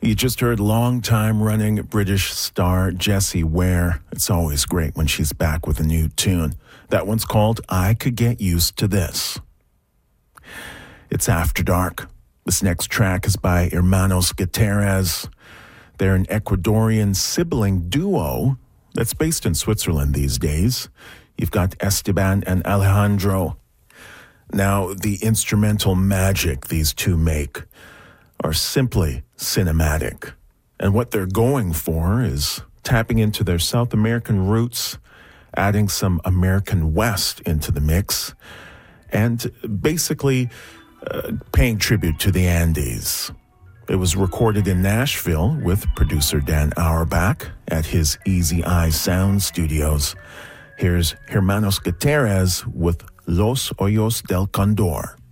You just heard long-time-running British star Jessie Ware. It's always great when she's back with a new tune. That one's called I Could Get Used to This. It's After Dark. This next track is by Hermanos Gutierrez. They're an Ecuadorian sibling duo that's based in Switzerland these days. You've got Esteban and Alejandro. Now, the instrumental magic these two make are simply cinematic. And what they're going for is tapping into their South American roots, adding some American West into the mix, and basically paying tribute to the Andes. It was recorded in Nashville with producer Dan Auerbach at his Easy Eye Sound Studios. Here's Hermanos Gutierrez with Los Hoyos del Condor.